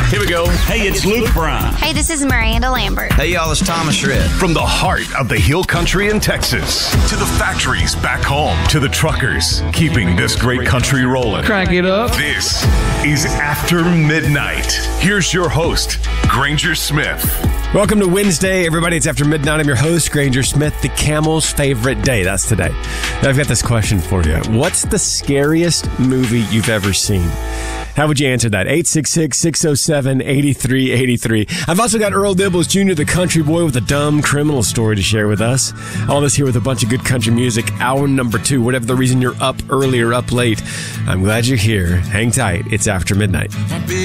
Here we go. Hey, it's Luke Brown. Hey, this is Miranda Lambert. Hey, y'all, it's Thomas Shred. From the heart of the Hill Country in Texas to the factories back home to the truckers keeping this great country rolling. Crank it up. This is After Midnight. Here's your host, Granger Smith. Welcome to Wednesday, everybody. It's After Midnight. I'm your host, Granger Smith. The camel's favorite day. That's today. Now, I've got this question for you. What's the scariest movie you've ever seen? How would you answer that? 866-607-8383. I've also got Earl Dibbles Jr., the country boy with a dumb criminal story to share with us. All this here with a bunch of good country music. Hour number 2. Whatever the reason you're up early or up late, I'm glad you're here. Hang tight. It's After Midnight.